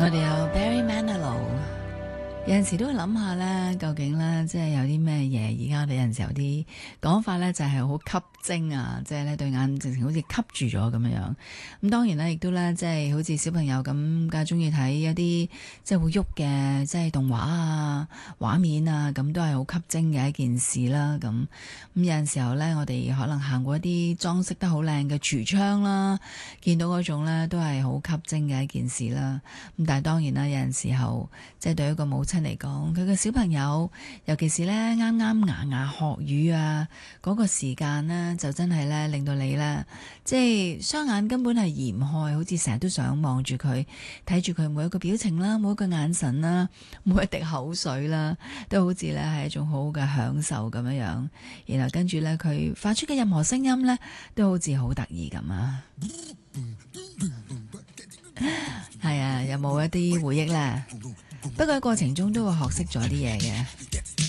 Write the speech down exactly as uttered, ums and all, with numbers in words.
我哋有 Barry Manilow， 有陣時都會諗下咧，究竟咧即係有啲咩嘢？而家我哋有陣時有啲講法咧，就係好吸睛啊，即係咧對眼直情好似吸住咗咁樣樣。咁當然咧，亦都咧即係好似小朋友咁，梗係中意睇一啲即係會喐嘅，即係動畫啊、畫面啊，咁都係好吸睛嘅一件事啦。咁咁有陣時候咧，我哋可能行過一啲裝飾得好靚嘅櫥窗啦，見到嗰種咧都係好吸睛嘅一件事啦。咁但係當然啦，有陣時候即係對一個母親嚟講，佢嘅小朋友，尤其是咧啱啱牙牙學語啊嗰個時間呢，就真係咧令到你咧，即係雙眼根本係移唔開，好似成日都想望住佢，睇住佢每一個表情啦，每一個眼神啦，每一滴口水啦，都好似咧係一種好好嘅享受咁樣樣。然後跟住咧佢發出嘅任何聲音咧，都好似好得意咁啊！係啊，有冇一啲回憶呢？不過喺過程中都會學識咗啲嘢嘅。